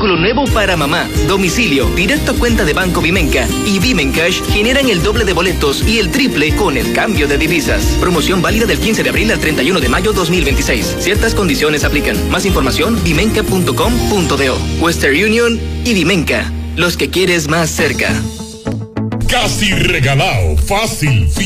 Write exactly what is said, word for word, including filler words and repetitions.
vehículo nuevo para mamá. Domicilio, directo a cuenta de Banco Vimenca y Vimencash generan el doble de boletos y el triple con el cambio de divisas. Promoción válida del quince de abril al treinta y uno de mayo dos mil veintiséis. Ciertas condiciones aplican. Más información, vimenca punto com punto do. Western Union y Vimenca, los que quieres más cerca. Casi regalado, fácil.